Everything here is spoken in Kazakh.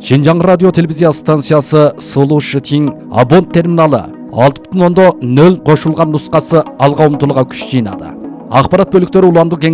Шинжаң радио телевизия станциясы Сулушытин абонент терминалы 6.0 кошулган нускасы алга умтулууга күч жыйнады. Акпарат бөлүктөрү уланды